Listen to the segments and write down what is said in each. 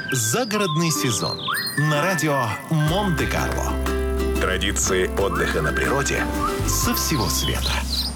Загородный сезон на радио Монте-Карло. Традиции отдыха на природе со всего света.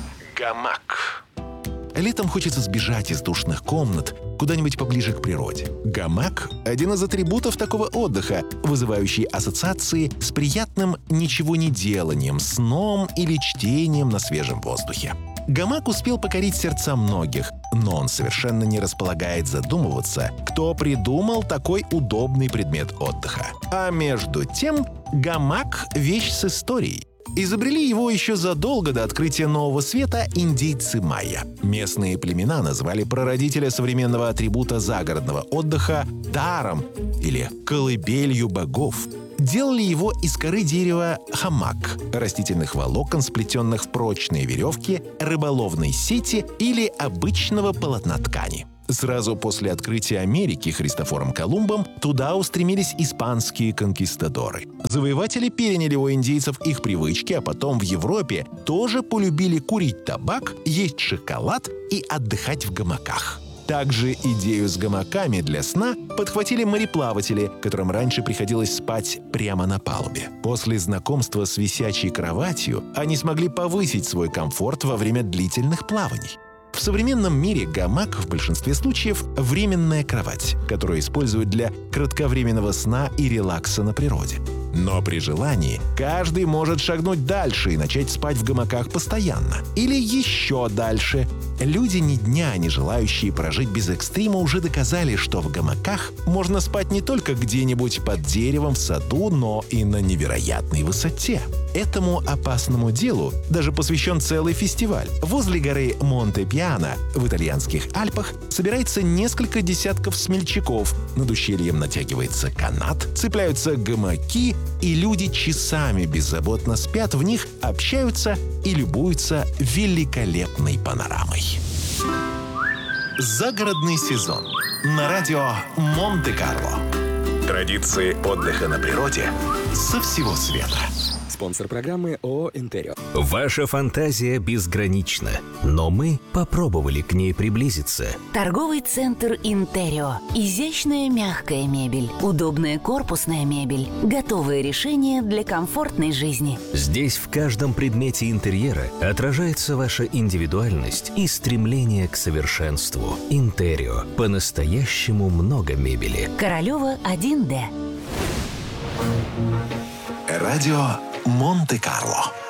Гамак. Летом хочется сбежать из душных комнат куда-нибудь поближе к природе. Гамак – один из атрибутов такого отдыха, вызывающий ассоциации с приятным ничегонеделанием, сном или чтением на свежем воздухе. Гамак успел покорить сердца многих, но он совершенно не располагает задумываться, кто придумал такой удобный предмет отдыха. А между тем, гамак – вещь с историей. Изобрели его еще задолго до открытия Нового Света индейцы майя. Местные племена назвали прародителя современного атрибута загородного отдыха даром или колыбелью богов. Делали его из коры дерева хамак, растительных волокон, сплетенных в прочные веревки, рыболовной сети или обычного полотна ткани. Сразу после открытия Америки Христофором Колумбом туда устремились испанские конкистадоры. Завоеватели переняли у индейцев их привычки, а потом в Европе тоже полюбили курить табак, есть шоколад и отдыхать в гамаках. Также идею с гамаками для сна подхватили мореплаватели, которым раньше приходилось спать прямо на палубе. После знакомства с висячей кроватью они смогли повысить свой комфорт во время длительных плаваний. В современном мире гамак в большинстве случаев – временная кровать, которую используют для кратковременного сна и релакса на природе. Но при желании каждый может шагнуть дальше и начать спать в гамаках постоянно. Или еще дальше. Люди ни дня не желающие прожить без экстрима уже доказали, что в гамаках можно спать не только где-нибудь под деревом в саду, но и на невероятной высоте. Этому опасному делу даже посвящен целый фестиваль. Возле горы Монте-Пиано в итальянских Альпах собирается несколько десятков смельчаков. Над ущельем натягивается канат, цепляются гамаки, и люди часами беззаботно спят в них, общаются и любуются великолепной панорамой. Загородный сезон на радио Монте-Карло. Традиции отдыха на природе со всего света. Спонсор программы ООО «Интерио». Ваша фантазия безгранична, но мы попробовали к ней приблизиться. Торговый центр «Интерио». Изящная мягкая мебель, удобная корпусная мебель, готовые решения для комфортной жизни. Здесь в каждом предмете интерьера отражается ваша индивидуальность и стремление к совершенству. «Интерио». По-настоящему много мебели. Королева 1Д. Радио Монте-Карло.